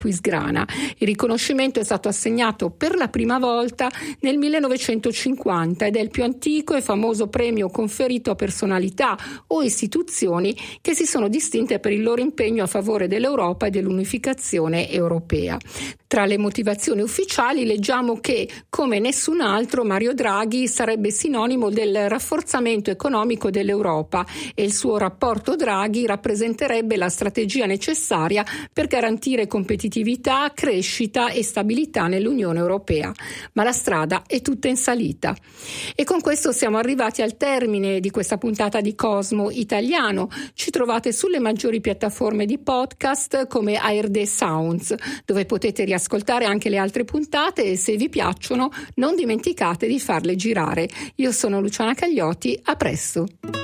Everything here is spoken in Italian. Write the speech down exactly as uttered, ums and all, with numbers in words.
Quisgrana. Il riconoscimento è stato assegnato per la prima volta nel millenovecentocinquanta ed è il più antico e famoso premio conferito a personalità o istituzioni che si sono distinte per il loro impegno a favore dell'Europa e dell'unificazione europea. Tra le motivazioni ufficiali leggiamo che, come nessun altro, Mario Draghi sarebbe sinonimo del rafforzamento economico dell'Europa e il suo rapporto Draghi rappresenterebbe la strategia necessaria per garantire competitività, crescita e stabilità nell'Unione Europea. Ma la strada è tutta in salita. E con questo siamo arrivati al termine di questa puntata di Cosmo Italiano. Ci trovate sulle maggiori piattaforme di podcast come A R D Sounds, dove potete riascoltare ascoltare anche le altre puntate e se vi piacciono non dimenticate di farle girare. Io sono Luciana Cagliotti, a presto.